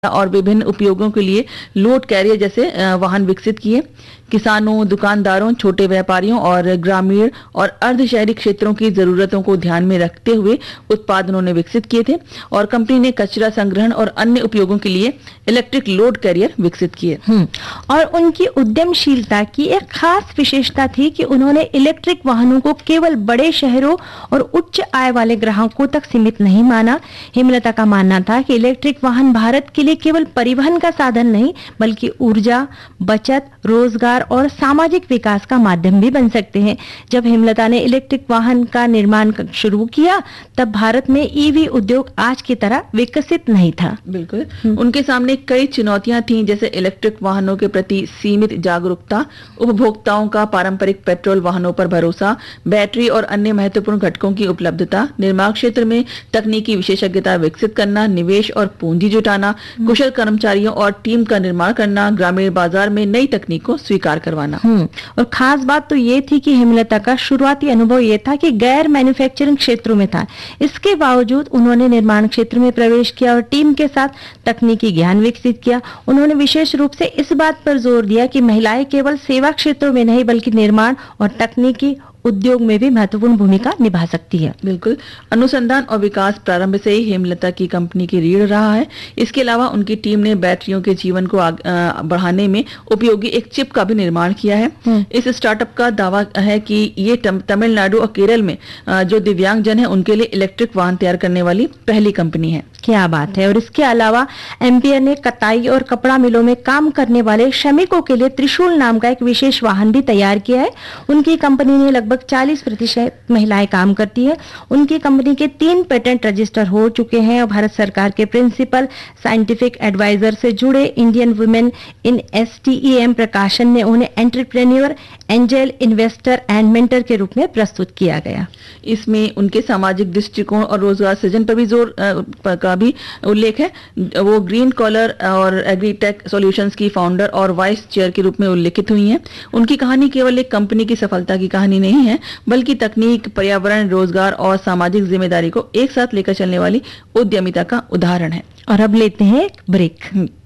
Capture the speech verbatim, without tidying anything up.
और विभिन्न उपयोगों के लिए लोड कैरियर जैसे अ, वाहन विकसित किए। किसानों, दुकानदारों, छोटे व्यापारियों और ग्रामीण और अर्ध शहरी क्षेत्रों की जरूरतों को ध्यान में रखते हुए उत्पाद उन्होंने विकसित किए थे और कंपनी ने कचरा संग्रहण और अन्य उपयोगों के लिए इलेक्ट्रिक लोड कैरियर विकसित किए। हम्म, और उनकी उद्यमशीलता की एक खास विशेषता थी कि उन्होंने इलेक्ट्रिक वाहनों को केवल बड़े शहरों और उच्च आय वाले ग्राहकों तक सीमित नहीं माना। हेमलता का मानना था कि इलेक्ट्रिक वाहन भारत के लिए केवल परिवहन का साधन नहीं बल्कि ऊर्जा बचत, रोजगार और सामाजिक विकास का माध्यम भी बन सकते हैं। जब हेमलता ने इलेक्ट्रिक वाहन का निर्माण शुरू किया तब भारत में ईवी उद्योग आज की तरह विकसित नहीं था। बिल्कुल, उनके सामने कई चुनौतियां थीं, जैसे इलेक्ट्रिक वाहनों के प्रति सीमित जागरूकता, उपभोक्ताओं का पारंपरिक पेट्रोल वाहनों पर भरोसा, बैटरी और अन्य महत्वपूर्ण घटकों की उपलब्धता, निर्माण क्षेत्र में तकनीकी विशेषज्ञता विकसित करना, निवेश और पूंजी जुटाना, कुशल कर्मचारियों और टीम का निर्माण करना, ग्रामीण बाजार में नई तकनीक को स्वीकार करवाना। हम्म, और खास बात तो ये थी कि हेमलता का शुरुआती अनुभव ये था कि गैर मैन्युफैक्चरिंग क्षेत्रों में था। इसके बावजूद उन्होंने निर्माण क्षेत्र में प्रवेश किया और टीम के साथ तकनीकी ज्ञान विकसित किया। उन्होंने विशेष रूप से इस बात पर जोर दिया कि महिलाएं केवल सेवा क्षेत्रों में नहीं बल्कि निर्माण और तकनीकी उद्योग में भी महत्वपूर्ण भूमिका निभा सकती है। बिल्कुल, अनुसंधान और विकास प्रारंभ से ही हेमलता की कंपनी की रीढ़ रहा है। इसके अलावा उनकी टीम ने बैटरियों के जीवन को आग, आ, बढ़ाने में उपयोगी एक चिप का भी निर्माण किया है। इस स्टार्टअप का दावा है कि ये तमिलनाडु और केरल में आ, जो दिव्यांगजन है उनके लिए इलेक्ट्रिक वाहन तैयार करने वाली पहली कंपनी है। क्या बात है। और इसके अलावा एम्पियर ने कताई और कपड़ा मिलों में काम करने वाले श्रमिकों के लिए त्रिशूल नाम का एक विशेष वाहन भी तैयार किया है। उनकी कंपनी ने लगभग चालीस प्रतिशत महिलाएं काम करती है। उनकी कंपनी के तीन पेटेंट रजिस्टर हो चुके हैं और भारत सरकार के प्रिंसिपल साइंटिफिक एडवाइजर से जुड़े इंडियन वुमेन इन एसटीईएम प्रकाशन ने उन्हें entrepreneur, angel investor and mentor के रूप में प्रस्तुत किया गया। इसमें उनके सामाजिक दृष्टिकोण और रोजगार सृजन पर भी जोर आ, का भी उल्लेख है। वो ग्रीन कॉलर और एग्रीटेक सॉल्यूशंस की फाउंडर और वाइस चेयर के रूप में उल्लेखित हुई हैं। उनकी कहानी केवल एक कंपनी की सफलता की कहानी नहीं है बल्कि तकनीक, पर्यावरण, रोजगार और सामाजिक जिम्मेदारी को एक साथ लेकर चलने वाली उद्यमिता का उदाहरण है। और अब लेते हैं एक ब्रेक।